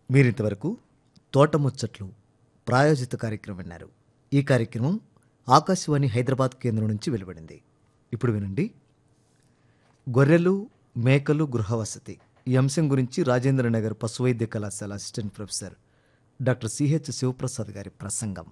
మీరింతవరకు తోటముచ్చట్లు ప్రాయోజిత కార్యక్రమం విన్నారు. ఈ కార్యక్రమం ఆకాశవాణి హైదరాబాద్ కేంద్రం నుంచి వెలువడింది. ఇప్పుడు వినండి, గొర్రెలు మేకలు గృహవసతి ఈ అంశం గురించి రాజేంద్రనగర్ పశువైద్య కళాశాల assistant professor doctor CH Sivaprasad గారి ప్రసంగం.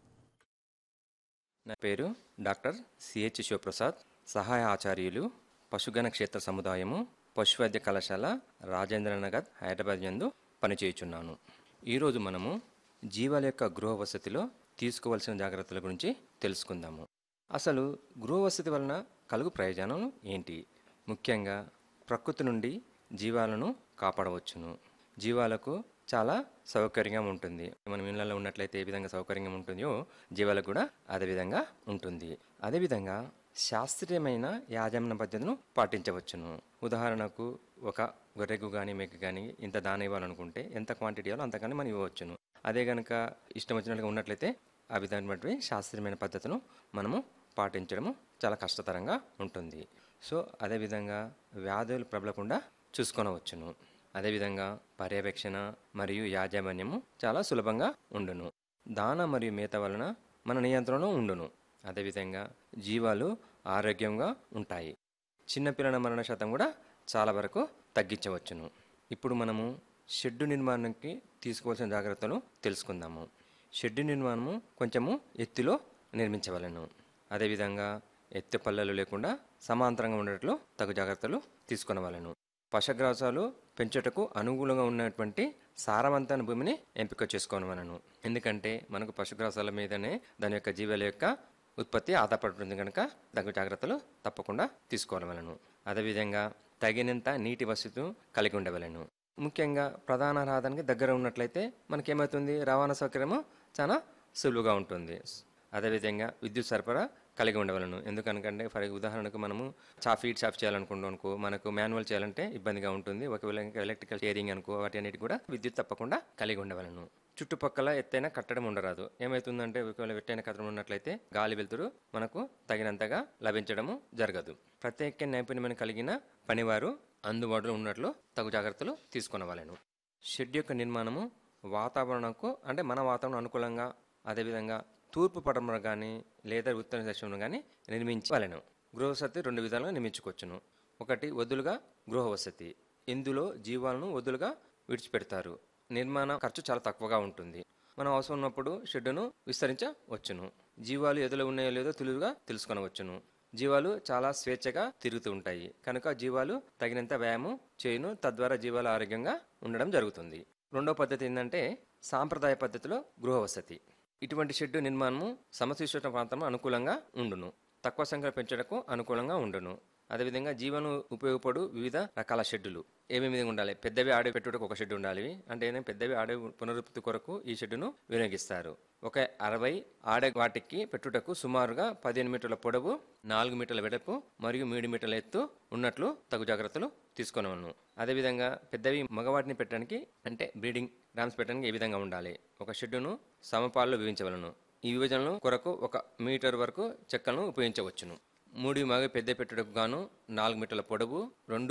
నా పేరు డాక్టర్ సిహెచ్ శివప్రసాద్, సహాయ ఆచార్యులు, పశుగణ క్షేత్ర సముదాయము, పశువైద్య కళాశాల, రాజేంద్రనగర్, హైదరాబాద్ యందు పనిచేయుచున్నాను. ఈరోజు మనము జీవాల యొక్క గృహ వసతిలో తీసుకోవాల్సిన జాగ్రత్తల గురించి తెలుసుకుందాము. అసలు గృహ వసతి వలన కలుగు ప్రయోజనాలు ఏంటి? ముఖ్యంగా ప్రకృతి నుండి జీవాలను కాపాడవచ్చును. జీవాలకు చాలా సౌకర్యంగా ఉంటుంది. మనం ఇళ్లలో ఉన్నట్లయితే ఏ విధంగా సౌకర్యంగా ఉంటుందో జీవాలకు కూడా అదే విధంగా ఉంటుంది. అదేవిధంగా శాస్త్రీయమైన యాజమాన్య పద్ధతిను పాటించవచ్చును. ఉదాహరణకు ఒక గొర్రెకు కానీ మేక కానీ ఇంత దాన ఇవ్వాలనుకుంటే ఎంత క్వాంటిటీ ఇవ్వాలో అంతగాని మనం ఇవ్వవచ్చును. అదే కనుక ఇష్టం వచ్చినట్టుగా ఉన్నట్లయితే ఆ విధాన్ని బట్టి శాస్త్రీయమైన పద్ధతులను మనము పాటించడము చాలా కష్టతరంగా ఉంటుంది. సో అదేవిధంగా వ్యాధులు ప్రబలకుండా చూసుకొనవచ్చును. అదేవిధంగా పర్యవేక్షణ మరియు యాజమాన్యము చాలా సులభంగా ఉండును. దాన మరియు మేత వలన మన నియంత్రణలో ఉండును. అదేవిధంగా జీవాలు ఆరోగ్యంగా ఉంటాయి. చిన్నపిల్లల మరణ శాతం కూడా చాలా వరకు తగ్గించవచ్చును. ఇప్పుడు మనము షెడ్డు నిర్మాణానికి తీసుకోవాల్సిన జాగ్రత్తలు తెలుసుకుందాము. షెడ్డు నిర్మాణము కొంచెము ఎత్తులో నిర్మించవలను. అదేవిధంగా ఎత్తు పల్లెలు లేకుండా సమాంతరంగా ఉండేట్లు తగు జాగ్రత్తలు తీసుకునవలను. పశుగ్రాసాలు పెంచుటకు అనుకూలంగా ఉన్నటువంటి సారవంతమైన భూమిని ఎంపిక చేసుకోవలను. ఎందుకంటే మనకు పశుగ్రాసాల మీదనే దాని యొక్క జీవాల యొక్క ఉత్పత్తి ఆధారపడుతుంది కనుక తగు జాగ్రత్తలు తప్పకుండా తీసుకోవలను. అదేవిధంగా తగినంత నీటి వసతి కలిగి ఉండవలను. ముఖ్యంగా ప్రధాన రహదారికి దగ్గర ఉన్నట్లయితే మనకేమవుతుంది, రవాణా సౌకర్యము చాలా సులువుగా ఉంటుంది. అదేవిధంగా విద్యుత్ సరఫరా కలిగి ఉండవలను. ఎందుకనకంటే ఫర్ ఉదాహరణకు మనము ఫీడ్ షాప్ చేయాలనుకుంటాం అనుకో, మనకు మాన్యువల్ చేయాలంటే ఇబ్బందిగా ఉంటుంది. ఒకవేళ ఎలక్ట్రికల్ షేరింగ్ అనుకో, వాటి అన్నిటి కూడా విద్యుత్ తప్పకుండా కలిగి ఉండవలను. చుట్టుపక్కల ఎత్తైన కట్టడం ఉండరాదు. ఏమవుతుందంటే ఒకవేళ ఎత్తైన కట్టడం ఉన్నట్లయితే గాలి వెలుతురు మనకు తగినంతగా లభించడము జరగదు. ప్రత్యేక నైపుణ్యం కలిగిన పనివారు అందుబాటులో ఉన్నట్లు తగు జాగ్రత్తలు తీసుకొనవలను. షెడ్ యొక్క నిర్మాణము వాతావరణకు అంటే మన వాతావరణం అనుకూలంగా, అదేవిధంగా తూర్పు పడమర కానీ లేదా ఉత్తర దక్షిణం కానీ నిర్మించవలను. గృహవసతి రెండు విధాలుగా నిర్మించుకోవచ్చును. ఒకటి వదులుగా గృహవసతి. ఇందులో జీవాలను వదులుగా విడిచిపెడతారు. నిర్మాణ ఖర్చు చాలా తక్కువగా ఉంటుంది. మనం అవసరం ఉన్నప్పుడు షెడ్డును విస్తరించవచ్చును. జీవాలు ఎదులో ఉన్నాయో లేదో తెలివిగా తెలుసుకొనవచ్చును. జీవాలు చాలా స్వేచ్ఛగా తిరుగుతూ ఉంటాయి కనుక జీవాలు తగినంత వ్యాయామం చేయును. తద్వారా జీవాలు ఆరోగ్యంగా ఉండడం జరుగుతుంది. రెండో పద్ధతి ఏంటంటే సాంప్రదాయ పద్ధతిలో గృహవసతి. ఇటువంటి షెడ్డు నిర్మాణము సమశీతోష్ణ ప్రాంతం అనుకూలంగా ఉండును. తక్కువ సంఖ్యలో పెంచడానికి అనుకూలంగా ఉండును. అదేవిధంగా జీవను ఉపయోగపడు వివిధ రకాల షెడ్డులు ఏమేమి ఉండాలి. పెద్దవి ఆడే పెట్టుటకు ఒక షెడ్ ఉండాలి. అంటే పెద్దవి ఆడే పునరుత్పత్తి కొరకు ఈ షెడ్డును వినియోగిస్తారు. ఒక 60 ఆడే వాటికి పెట్టుటకు సుమారుగా 15 మీటర్ల పొడవు, 4 మీటర్ల వెడల్పు మరియు 3 మీటర్ల ఎత్తు ఉన్నట్లు తగు జాగ్రత్తలు తీసుకొనవలను. అదేవిధంగా పెద్దవి మగవాటిని పెట్టడానికి అంటే బ్రీడింగ్ ర్యామ్స్ పెట్టడానికి ఏ విధంగా ఉండాలి. ఒక షెడ్డును సమపాల్లో విభజించవలను. ఈ విభజనలో కొరకు 1 మీటర్ వరకు చెక్కలను ఉపయోగించవచ్చును. 3 మగ పెద్ద పెట్టుటకు గాను 4 మీటర్ల పొడవు,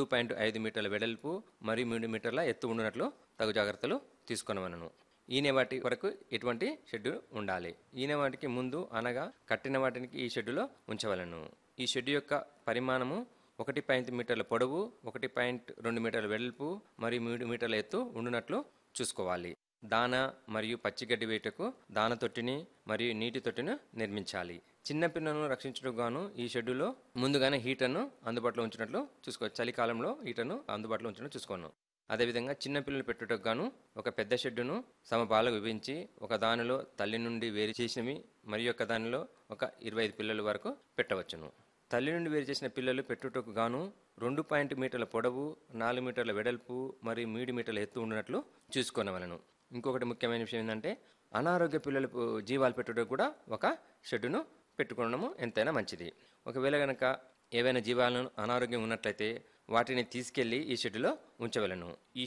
2.5 మీటర్ల వెడల్పు మరియు 3 మీటర్ల ఎత్తు ఉన్నట్లు తగు జాగ్రత్తలు తీసుకొనవలను. ఈనే వాటి వరకు ఎటువంటి షెడ్డు ఉండాలి. ఈనే వాటికి ముందు అనగా కట్టిన వాటికి ఈ షెడ్డులో ఉంచవలను. ఈ షెడ్డు యొక్క పరిమాణము 1.5 మీటర్ల పొడవు, 1.2 మీటర్ల వెడల్పు మరియు 3 మీటర్ల ఎత్తు ఉండునట్లు చూసుకోవాలి. దాన మరియు పచ్చిగడ్డి వేటకు దాన తొట్టిని మరియు నీటి తొట్టిని నిర్మించాలి. చిన్న పిల్లలను రక్షించడం గాను ఈ షెడ్యూలో ముందుగానే హీటర్ను అందుబాటులో ఉంచినట్లు చూసుకోవచ్చు. చలికాలంలో హీటర్ను అందుబాటులో ఉంచినట్లు చూసుకోను. అదేవిధంగా చిన్న పిల్లలు పెట్టుటకు గాను ఒక పెద్ద షెడ్డును సమపాలకు విభజించి ఒక దానిలో తల్లి నుండి వేరు చేసినవి మరియు ఒక దానిలో ఒక 25 పిల్లల వరకు పెట్టవచ్చును. తల్లి నుండి వేరు చేసిన పిల్లలు పెట్టుటకు గాను 2 మీటర్ల పొడవు, 4 మీటర్ల వెడల్పు మరియు 3 మీటర్ల ఎత్తు ఉన్నట్లు చూసుకోనవలను. ఇంకొకటి ముఖ్యమైన విషయం ఏంటంటే అనారోగ్య పిల్లలు జీవాలు పెట్టుటకు కూడా ఒక షెడ్డును పెట్టుకోవడము ఎంతైనా మంచిది. ఒకవేళ కనుక ఏవైనా జీవాలను అనారోగ్యం ఉన్నట్లయితే వాటిని తీసుకెళ్లి ఈ షెడ్డులో ఉంచవలను. ఈ